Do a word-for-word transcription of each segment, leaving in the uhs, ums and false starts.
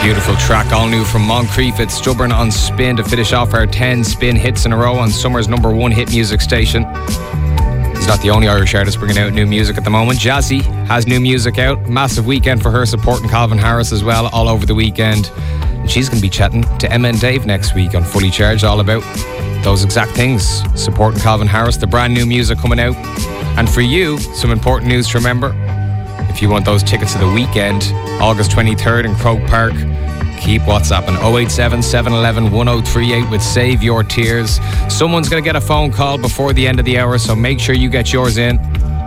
Beautiful track, all new from Moncrief. It's Stubborn on Spin to finish off our ten Spin hits in a row on Summer's number one hit music station. He's not the only Irish artist bringing out new music at the moment. Jazzy has new music out. Massive weekend for her, supporting Calvin Harris as well, all over the weekend. And she's going to be chatting to Emma and Dave next week on Fully Charged, all about those exact things. Supporting Calvin Harris, the brand new music coming out. And for you, some important news to remember. If you want those tickets to the weekend, August twenty-third in Croke Park, keep WhatsApping oh eight seven, seven one one, one oh three eight with Save Your Tears. Someone's going to get a phone call before the end of the hour, so make sure you get yours in.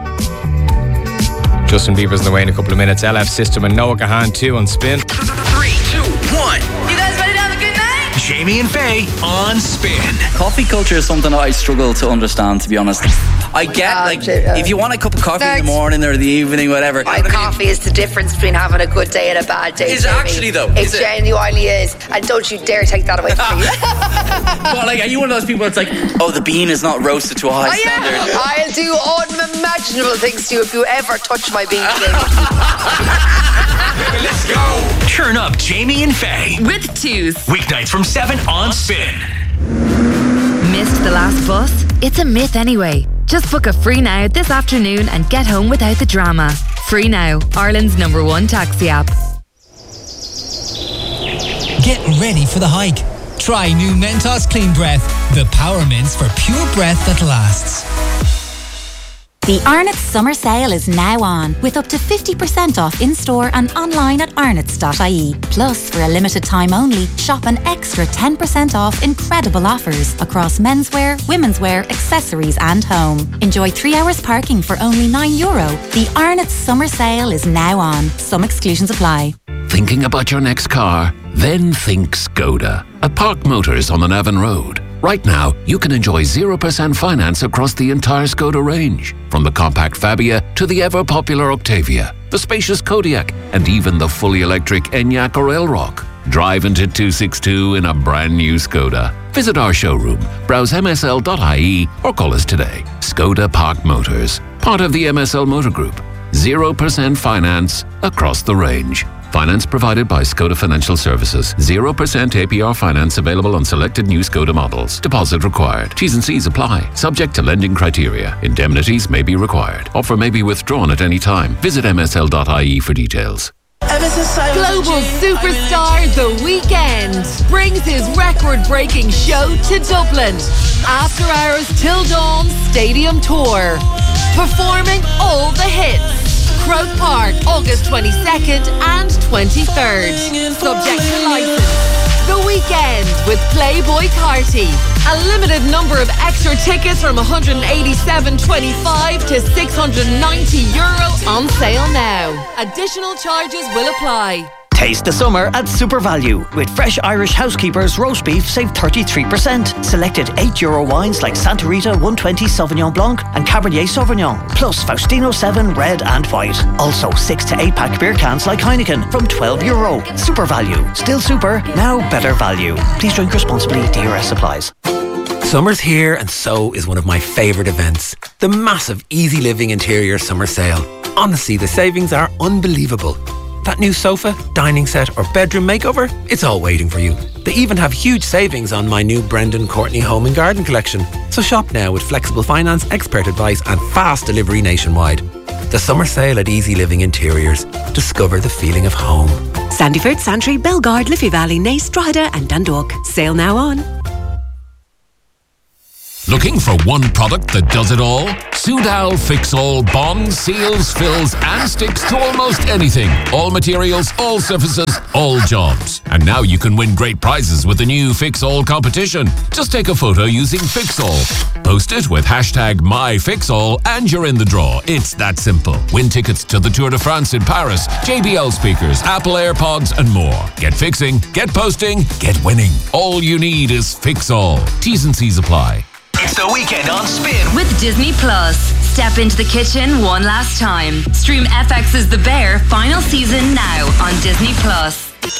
Justin Bieber's in the way in a couple of minutes. L F System and Noah Kahan too on Spin. Three, two, one. You guys ready to have a good night? Jamie and Faye on Spin. Coffee culture is something that I struggle to understand, to be honest. I get, Oh, like, shit, yeah. if you want a cup of coffee in Thanks. the morning or the evening, whatever. My coffee is the difference between having a good day and a bad day. Is it Jamie. actually, though? It Is it? genuinely is. And don't you dare take that away from me. Well, like, are you one of those people that's like, oh, the bean is not roasted to a high Oh, standard? yeah. I'll do unimaginable things to you if you ever touch my bean. Let's go. Turn up Jamie and Faye. With Tooth. Weeknights from seven on Spin. Missed the last bus? It's a myth anyway. Just book a Free Now this afternoon and get home without the drama. Free Now, Ireland's number one taxi app. Get ready for the hike. Try new Mentos Clean Breath, the power mints for pure breath that lasts. The Arnott's summer sale is now on, with up to fifty percent off in-store and online at arnott's dot I E. Plus, for a limited time only, shop an extra ten percent off incredible offers across menswear, women's wear, accessories and home. Enjoy three hours parking for only nine euro. The Arnott's summer sale is now on. Some exclusions apply. Thinking about your next car? Then think Skoda. At Park Motors on the Navan Road. Right now, you can enjoy zero percent finance across the entire Skoda range. From the compact Fabia to the ever-popular Octavia, the spacious Kodiaq, and even the fully electric Enyaq or Elrock. Drive into two sixty-two in a brand new Skoda. Visit our showroom, browse m s l dot i e or call us today. Skoda Park Motors, part of the M S L Motor Group. zero percent finance across the range. Finance provided by Skoda Financial Services. zero percent A P R finance available on selected new Skoda models. Deposit required. T's and C's apply. Subject to lending criteria. Indemnities may be required. Offer may be withdrawn at any time. Visit m s l dot i e for details. Global superstar The Weeknd brings his record-breaking show to Dublin. After Hours Till Dawn Stadium Tour. Performing all the hits. Croke Park, August twenty-second and twenty-third. Subject to license. The Weeknd with Playboy Carti. A limited number of extra tickets from one hundred eighty-seven twenty-five to six hundred ninety euro on sale now. Additional charges will apply. Taste the summer at Super Value. With fresh Irish Housekeepers roast beef, save thirty-three percent. Selected eight euro wines like Santa Rita one twenty Sauvignon Blanc and Cabernet Sauvignon. Plus Faustino seven red and white. Also six to eight pack beer cans like Heineken from twelve euro. Super Value. Still super, now better value. Please drink responsibly. D R S applies. Summer's here and so is one of my favourite events. The massive Easy Living Interior Summer Sale. Honestly, the savings are unbelievable. That new sofa, dining set or bedroom makeover, it's all waiting for you. They even have huge savings on my new Brendan Courtney Home and Garden collection. So shop now with flexible finance, expert advice and fast delivery nationwide. The summer sale at Easy Living Interiors. Discover the feeling of home. Sandyford, Santry, Belgard, Liffey Valley, Naas, Drogheda and Dundalk. Sale now on. Looking for one product that does it all? Soudal Fix-All bonds, seals, fills and sticks to almost anything. All materials, all surfaces, all jobs. And now you can win great prizes with the new Fix-All competition. Just take a photo using Fix-All. Post it with hashtag MyFixAll and you're in the draw. It's that simple. Win tickets to the Tour de France in Paris, J B L speakers, Apple AirPods and more. Get fixing, get posting, get winning. All you need is Fix-All. T's and C's apply. It's the weekend on Spin with Disney Plus. Step into the kitchen one last time. Stream F X's The Bear final season now on Disney Plus.